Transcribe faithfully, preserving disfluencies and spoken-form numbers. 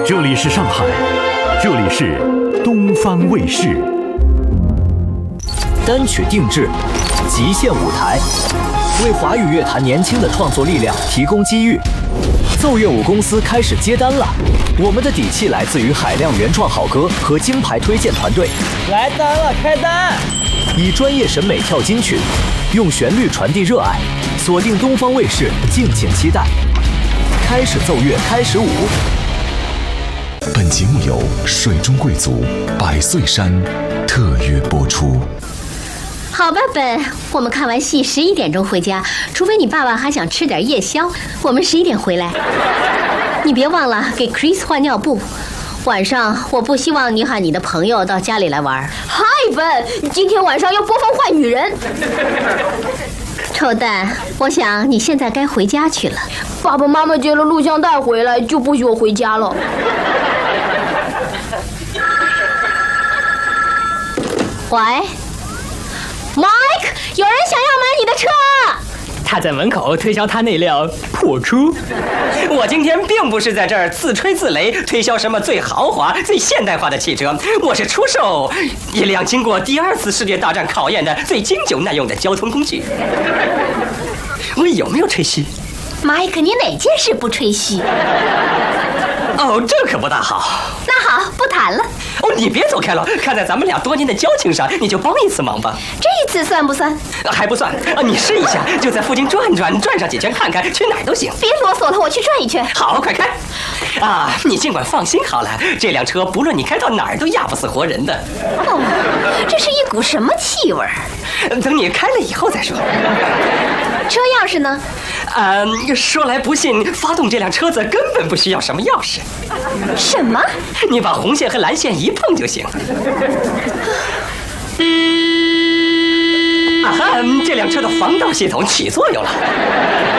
这里是上海，这里是东方卫视。 单曲定制，极限舞台，为华语乐坛年轻的创作力量提供机遇。奏乐舞公司开始接单了，我们的底气来自于海量原创好歌和金牌推荐团队。 来单了，开单！ 以专业审美跳金曲，用旋律传递热爱，锁定东方卫视，敬请期待。开始奏乐，开始舞。 本节目由水中贵族百岁山特约播出。 好吧，本，我们看完戏十一点钟回家，除非你爸爸还想吃点夜宵，我们十一点回来。你别忘了给 Chris 换尿布。晚上我不希望你喊你的朋友到家里来玩。 嗨，本，今天晚上要播放坏女人。 臭蛋，我想你现在该回家去了。 爸爸妈妈接了录像带回来，就不许我回家了。 喂 ，Mike， 有人想要买你的车。 他在门口推销他那辆破车。我今天并不是在这儿自吹自擂，推销什么最豪华、最现代化的汽车，我是出售一辆经过第二次世界大战考验的最经久耐用的交通工具。我有没有吹嘘 ？Mike， 你哪件事不吹嘘？ 哦，这可不大好。 那好，不谈了。 哦，你别走开了，看在咱们俩多年的交情上，你就帮一次忙吧。 这一次算不算？ 还不算啊！你试一下，就在附近转转，转上几圈看看，去哪儿都行。 别啰嗦了，我去转一圈。 好，快开！啊，你尽管放心好了，这辆车不论你开到哪儿都压不死活人的。 哦，这是一股什么气味？ 等你开了以后再说。 车钥匙呢？ 呃，说来不信，发动这辆车子根本不需要什么钥匙。 什么？ 你把红线和蓝线一碰就行。啊哈，这辆车的防盗系统起作用了。